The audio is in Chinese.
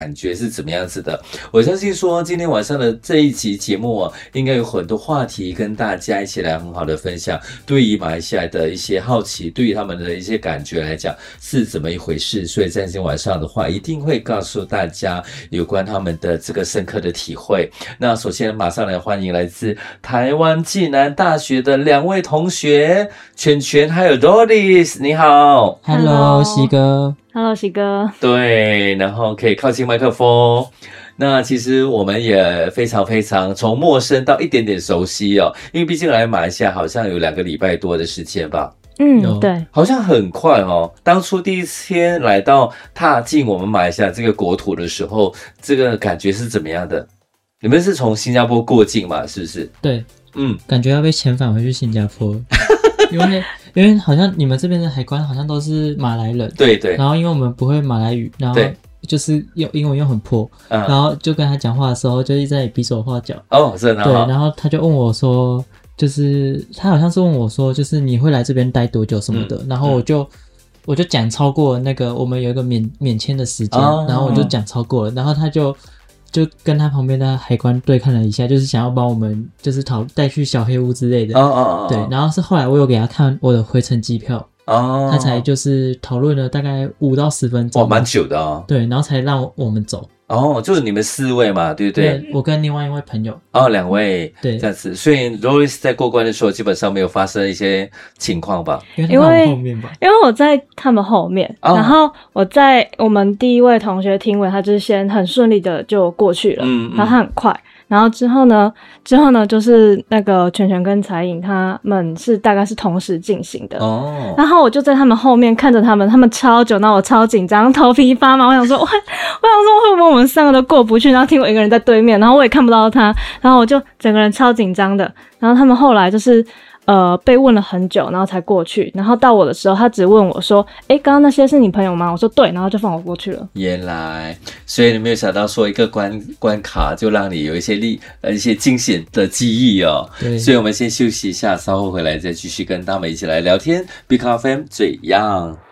感觉是怎么样子的？我相信说今天晚上的这一集节目啊，应该有很多话题跟大家一起来很好的分享。对于马来西亚的一些好奇，对于他们的一些感觉来讲是怎么一回事，所以在今天晚上的话，一定会告诉大家有关他们的这个深刻的体会。那首先马上来欢迎来自台湾暨南大学的2位同学，全全还有 Doris， 你好。 Hello， 西哥。 Hello， 喜哥。 对，然后可以靠近麦克风。那其实我们也非常非常从陌生到一点点熟悉哦，因为毕竟来马来西亚好像有2个礼拜多的时间吧。 对， 好像很快哦。当初第一天来到踏进我们马来西亚这个国土的时候，这个感觉是怎么样的？你们是从新加坡过境嘛？是不是？ 对，感觉要被遣返回去新加坡，因为好像你们这边的海关好像都是马来人， 对对， 然后因为我们不会马来语，然后就是用英文又很破，然后就跟他讲话的时候就一直在比手画脚。 哦，真的。 对，然后他就问我说，就是他好像是问我说，就是你会来这边待多久什么的，然后我就讲超过那个我们有一个免签的时间，然后我就讲超过了，然后他就跟他旁边的海关对看了一下，就是想要把我们就是带去小黑屋之类的。对，然后是后来我有给他看我的回程机票，他才就是讨论了大概5到10分钟。 哇，蛮久的哦。 对，然后才让我们走。 就是你们4位嘛，对不对？ 对，我跟另外一位朋友。 2位。 对， 这样子。所以 Doris 在过关的时候，基本上没有发生一些情况吧？ 因为他在我后面吧。 因为我在他们后面，然后我在我们第一位同学听闻，他就是先很顺利的就过去了，然后他很快。然后之后呢，就是那个全全跟彩颖他们是大概是同时进行的。然后我就在他们后面看着他们超久，那我超紧张，头皮发麻。我想说会不会我们3个都过不去？然后听我一个人在对面，然后我也看不到他，然后我就整个人超紧张的。然后他们后来就是被问了很久，然后才过去。然后到我的时候，他只问我说：“刚刚那些是你朋友吗？”我说：“对。”然后就放我过去了。 原来，所以你没有想到说一个关卡就让你有一些惊险的记忆哦。 对， 所以我们先休息一下，稍后回来再继续跟他们一起来聊天。Big FM 最样。